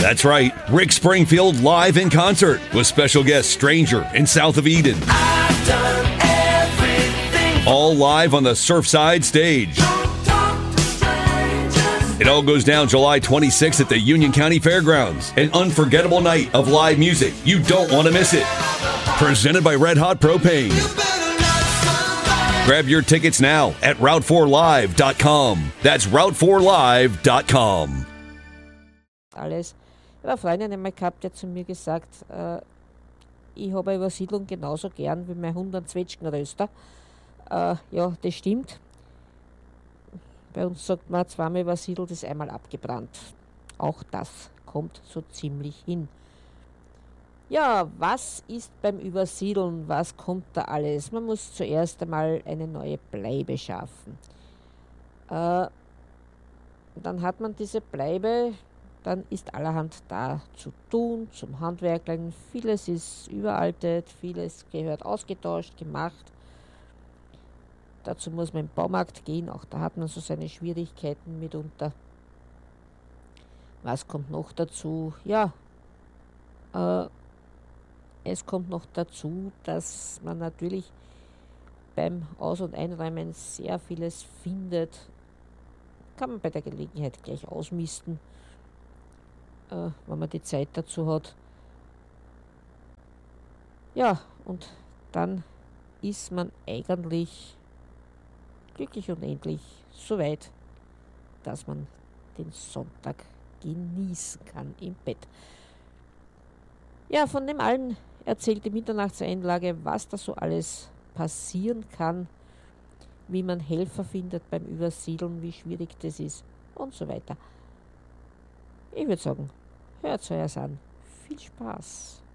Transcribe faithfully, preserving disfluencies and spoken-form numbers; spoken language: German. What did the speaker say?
That's right, Rick Springfield live in concert with special guest Stranger in South of Eden. I've done everything. All live on the Surfside stage. Don't talk to strangers. It all goes down July twenty-sixth at the Union County Fairgrounds. An unforgettable night of live music. You don't want to miss it. Presented by Red Hot Propane. You better love somebody. Grab your tickets now at route four live dot com. That's route four live dot com. Alles. Ich habe eine Freundin einmal gehabt, die hat zu mir gesagt, äh, ich habe eine Übersiedlung genauso gern wie mein Hund einen Zwetschgenröster. Äh, ja, das stimmt. Bei uns sagt man, zweimal übersiedelt ist einmal abgebrannt. Auch das kommt so ziemlich hin. Ja, was ist beim Übersiedeln? Was kommt da alles? Man muss zuerst einmal eine neue Bleibe schaffen. Äh, dann hat man diese Bleibe, dann ist allerhand da zu tun, zum Handwerkeln. Vieles ist überaltet, vieles gehört ausgetauscht, gemacht. Dazu muss man im Baumarkt gehen, auch da hat man so seine Schwierigkeiten mitunter. Was kommt noch dazu? Ja, äh, es kommt noch dazu, dass man natürlich beim Aus- und Einräumen sehr vieles findet. Kann man bei der Gelegenheit gleich ausmisten, äh, wenn man die Zeit dazu hat. Ja, und dann ist man eigentlich glücklich und endlich so weit, dass man den Sonntag genießen kann im Bett. Ja, von dem allen erzählt die Mitternachtseinlage, was da so alles passieren kann, wie man Helfer findet beim Übersiedeln, wie schwierig das ist und so weiter. Ich würde sagen, hört euch an. Viel Spaß!